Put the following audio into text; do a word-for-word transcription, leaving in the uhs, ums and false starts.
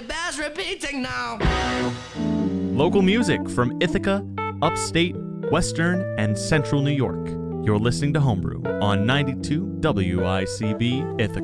it bears repeating now. Local music from Ithaca, upstate, western, and central New York. You're listening to Homebrew on ninety-two W I C B Ithaca.